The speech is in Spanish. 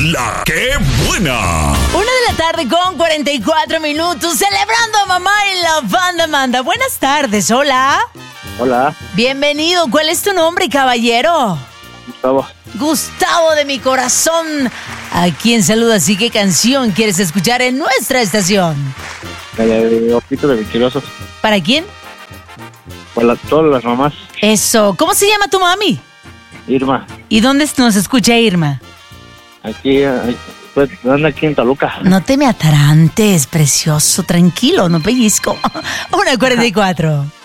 La que buena. 1:44 celebrando a mamá en la banda Manda. Buenas tardes, hola. Hola, Bienvenido, ¿cuál es tu nombre, caballero? Gustavo. Gustavo de mi corazón. ¿A quién saludas y qué canción quieres escuchar en nuestra estación? De Ojito de Mentirosos. ¿Para quién? Para todas las mamás. Eso, ¿cómo se llama tu mami? Irma, ¿Y dónde nos escucha Irma? aquí, pues, anda aquí en Toluca. No te me atarantes, precioso, tranquilo, no pellizco. 1:44.